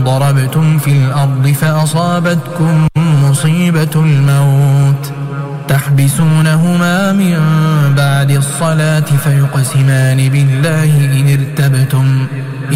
ضربتم في الأرض فأصابتكم مصيبة الموت تحبسونهما من بعد الصلاة فيقسمان بالله إن ارتبتم